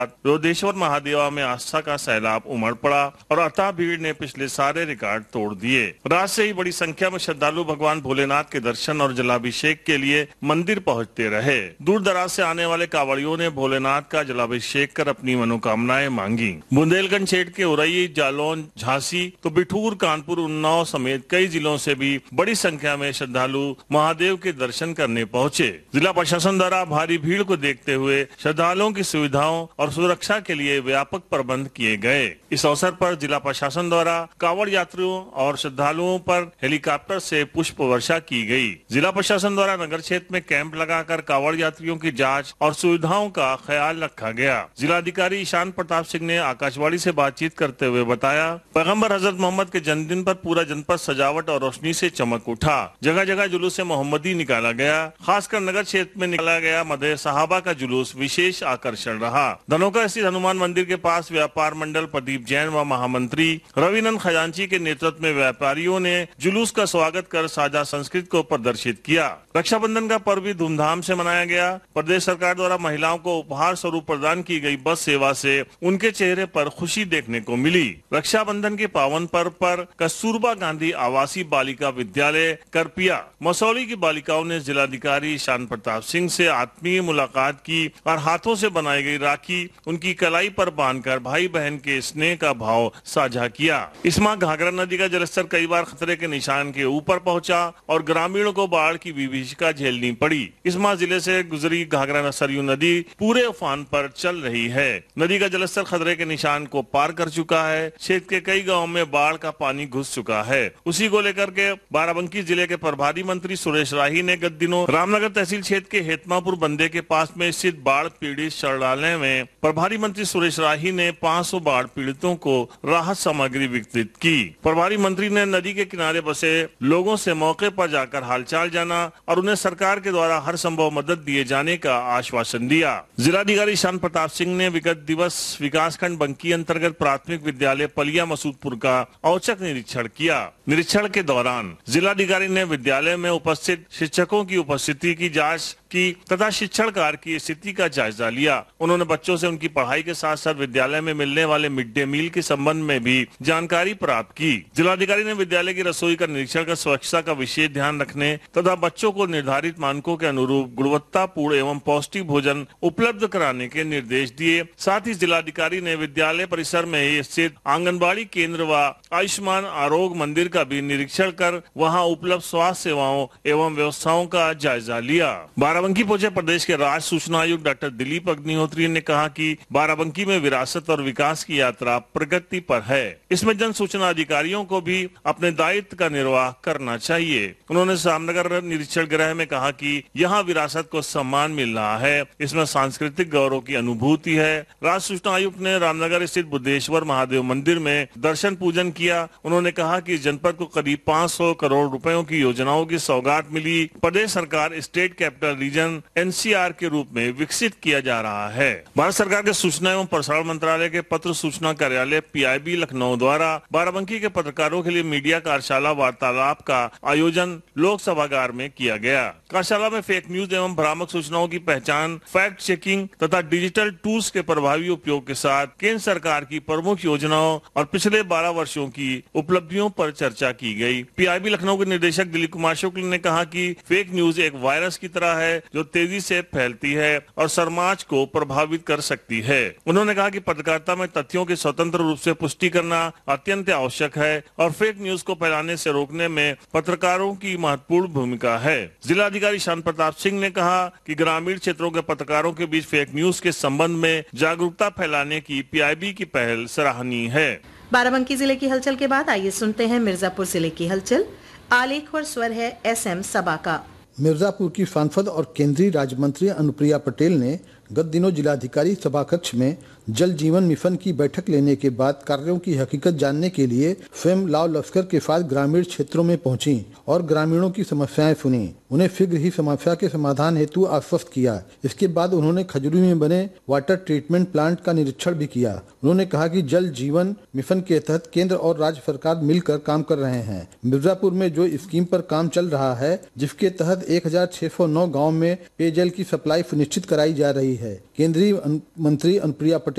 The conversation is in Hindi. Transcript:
रोदेश्वर महादेवा में आस्था का सैलाब उमड़ पड़ा और अथाह भीड़ ने पिछले सारे रिकॉर्ड तोड़ दिए। रात से ही बड़ी संख्या में श्रद्धालु भगवान भोलेनाथ के दर्शन और जलाभिषेक के लिए मंदिर पहुंचते रहे। दूर दराज से आने वाले कांवड़ियों ने भोलेनाथ का जलाभिषेक कर अपनी मनोकामनाएं मांगी। बुंदेलखंड क्षेत्र के उरई, जालौन, झांसी तो बिठूर, कानपुर, उन्नाव समेत कई जिलों से भी बड़ी संख्या में श्रद्धालु महादेव के दर्शन करने पहुंचे। जिला प्रशासन द्वारा भारी भीड़ को देखते हुए श्रद्धालुओं की सुविधाओं और सुरक्षा के लिए व्यापक प्रबंध किए गए। इस अवसर पर जिला प्रशासन द्वारा कांवड़ यात्रियों और श्रद्धालुओं पर हेलीकॉप्टर से पुष्प वर्षा की गई। जिला प्रशासन द्वारा नगर क्षेत्र में कैंप लगाकर कांवड़ यात्रियों की जांच और सुविधाओं का ख्याल रखा गया। जिलाधिकारी ईशान प्रताप सिंह ने आकाशवाणी से बातचीत करते हुए बताया, पैगंबर हजरत मोहम्मद के जन्मदिन पर पूरा जनपद सजावट और रोशनी से चमक उठा। जगह जगह जुलूस से मोहम्मदी निकाला गया। खासकर नगर क्षेत्र में निकाला गया मदह सहाबा का जुलूस विशेष आकर्षण रहा। धनोका स्थित हनुमान मंदिर के पास व्यापार मंडल प्रदीप जैन व महामंत्री रविनंदन खजांची के नेतृत्व में व्यापारियों ने जुलूस का स्वागत कर साझा संस्कृति को प्रदर्शित किया। रक्षाबंधन का पर्व भी धूमधाम से मनाया गया। प्रदेश सरकार द्वारा महिलाओं को उपहार स्वरूप प्रदान की गई बस सेवा से उनके चेहरे पर खुशी देखने को मिली। रक्षाबंधन के पावन पर्व पर कस्तूरबा गांधी आवासीय बालिका विद्यालय करपिया मसौली की बालिकाओं ने जिलाधिकारी ईशान प्रताप सिंह से आत्मीय मुलाकात की और हाथों से बनाई गई राखी उनकी कलाई पर बांधकर भाई बहन के स्नेह का भाव साझा किया। इस माह घाघरा नदी का जलस्तर कई बार खतरे के निशान के ऊपर पहुंचा और ग्रामीणों को बाढ़ की विभीषिका झेलनी पड़ी। इस माह जिले से गुजरी घाघरा सरयू नदी पूरे उफान पर चल रही है। नदी का जलस्तर खतरे के निशान को पार कर चुका है। क्षेत्र के कई गाँव में बाढ़ का पानी घुस चुका है। उसी को लेकर के बाराबंकी जिले के प्रभारी मंत्री सुरेश राही ने गत दिनों रामनगर तहसील क्षेत्र के हेतमापुर बंदे के पास में स्थित बाढ़ पीड़ित शरणालय में प्रभारी मंत्री सुरेश राही ने 500 बाढ़ पीड़ितों को राहत सामग्री वितरित की। प्रभारी मंत्री ने नदी के किनारे बसे लोगों से मौके पर जाकर हालचाल जाना और उन्हें सरकार के द्वारा हर संभव मदद दिए जाने का आश्वासन दिया। जिलाधिकारी ईशान प्रताप सिंह ने विगत दिवस विकासखंड बंकी अंतर्गत प्राथमिक विद्यालय पलिया मसूदपुर का औचक निरीक्षण किया। निरीक्षण के दौरान जिलाधिकारी ने विद्यालय में उपस्थित शिक्षकों की उपस्थिति की जांच की तथा शिक्षण कार्य की स्थिति का जायजा लिया। उन्होंने बच्चों से उनकी पढ़ाई के साथ साथ विद्यालय में मिलने वाले मिड डे मील के संबंध में भी जानकारी प्राप्त की। जिलाधिकारी ने विद्यालय की रसोई का निरीक्षण कर स्वच्छता का विशेष ध्यान रखने तथा बच्चों को निर्धारित मानकों के अनुरूप गुणवत्तापूर्ण एवं पौष्टिक भोजन उपलब्ध कराने के निर्देश दिए। साथ ही जिलाधिकारी ने विद्यालय परिसर में ही स्थित आंगनबाड़ी केंद्र व आयुष्मान आरोग्य मंदिर का भी निरीक्षण कर वहाँ उपलब्ध स्वास्थ्य सेवाओं एवं व्यवस्थाओं का जायजा लिया। बाराबंकी पहुंचे प्रदेश के राज्य सूचना आयुक्त डॉक्टर दिलीप अग्निहोत्री ने कहा कि बाराबंकी में विरासत और विकास की यात्रा प्रगति पर है। इसमें जन सूचना अधिकारियों को भी अपने दायित्व का निर्वाह करना चाहिए। उन्होंने रामनगर निरीक्षण गृह में कहा कि यहाँ विरासत को सम्मान मिल रहा है। इसमें सांस्कृतिक गौरव की अनुभूति है। राज्य सूचना आयुक्त ने रामनगर स्थित बुद्धेश्वर महादेव मंदिर में दर्शन पूजन किया। उन्होंने कहा कि जनपद को करीब 500 करोड़ रुपयों की योजनाओं की सौगात मिली। प्रदेश सरकार स्टेट कैपिटल रीजन एनसीआर के रूप में विकसित किया जा रहा है। भारत सरकार के सूचना एवं प्रसारण मंत्रालय के पत्र सूचना कार्यालय पीआईबी लखनऊ द्वारा बाराबंकी के पत्रकारों के लिए मीडिया कार्यशाला वार्तालाप का आयोजन लोक सभागार में किया गया। कार्यशाला में फेक न्यूज एवं भ्रामक सूचनाओं की पहचान, फैक्ट चेकिंग तथा डिजिटल टूल्स के प्रभावी उपयोग के साथ केंद्र सरकार की प्रमुख योजनाओं और पिछले 12 वर्षों की उपलब्धियों पर चर्चा की गई। पीआईबी लखनऊ के निदेशक दिलीप कुमार शुक्ल ने कहा कि फेक न्यूज एक वायरस की तरह है जो तेजी से फैलती है और समाज को प्रभावित कर सकती है। उन्होंने कहा कि पत्रकारिता में तथ्यों की स्वतंत्र रूप से पुष्टि करना अत्यंत आवश्यक है और फेक न्यूज को फैलाने से रोकने में पत्रकारों की महत्वपूर्ण भूमिका है। जिलाधिकारी ईशान प्रताप सिंह ने कहा कि ग्रामीण क्षेत्रों के पत्रकारों के बीच फेक न्यूज के संबंध में जागरूकता फैलाने की पीआईबी की पहल सराहनीय है। बाराबंकी जिले की हलचल के बाद आइए सुनते हैं मिर्जापुर जिले की हलचल। आलेख और स्वर है एसएम सबा का। मिर्जापुर की सांसद और केंद्रीय राज्य मंत्री अनुप्रिया पटेल ने गत दिनों जिलाधिकारी सभा कक्ष में जल जीवन मिशन की बैठक लेने के बाद कार्यों की हकीकत जानने के लिए स्वयं लाव लश्कर के साथ ग्रामीण क्षेत्रों में पहुंची और ग्रामीणों की समस्याएं सुनी। उन्हें शीघ्र ही समस्या के समाधान हेतु आश्वस्त किया। इसके बाद उन्होंने खजूरी में बने वाटर ट्रीटमेंट प्लांट का निरीक्षण भी किया। उन्होंने कहा कि जल जीवन मिशन के तहत केंद्र और राज्य सरकार मिलकर काम कर रहे हैं। मिर्जापुर में जो स्कीम पर काम चल रहा है, जिसके तहत 1609 गाँव में पेयजल की सप्लाई सुनिश्चित कराई जा रही है। केंद्रीय मंत्री अनुप्रिया पटेल